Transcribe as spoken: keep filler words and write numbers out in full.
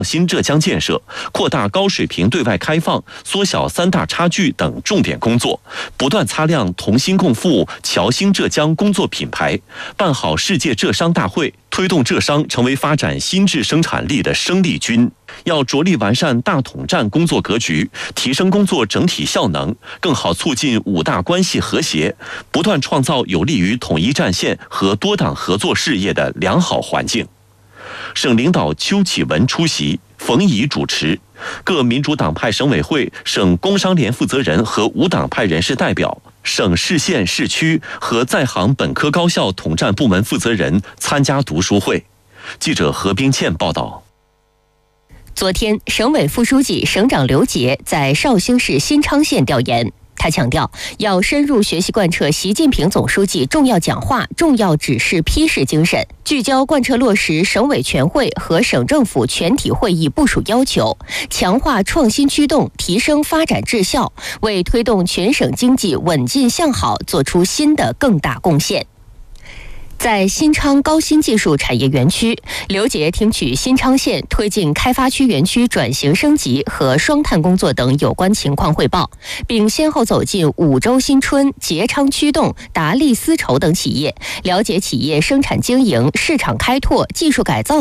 新浙江建设、扩大高水平对外开放、缩小三大差距等重点工作，不断擦亮同心共富、侨兴浙江工作品牌，办好世界浙商大会，推动浙商成为发展新质生产力的生力军。要着力完善大统战工作格局，提升工作整体效能，更好促进五大关系和谐，不断创造有利于统一战线和多党合作事业的良好环境。省领导邱启文出席，冯仪主持，各民主党派省委会、省工商联负责人和无党派人士代表、省市县市区和在行本科高校统战部门负责人参加读书会。记者何冰倩报道。 昨天，省委副书记、省长刘杰在绍兴市新昌县调研。他强调，要深入学习贯彻习近平总书记重要讲话、重要指示批示精神，聚焦贯彻落实省委全会和省政府全体会议部署要求，强化创新驱动，提升发展质效，为推动全省经济稳进向好做出新的更大贡献。在新昌高新技术产业园区，刘杰听取新昌县推进开发区园区转型升级和双碳工作等有关情况汇报，并先后走进五洲新春、捷昌驱动、达利丝绸等企业，了解企业生产经营、市场开拓、技术改造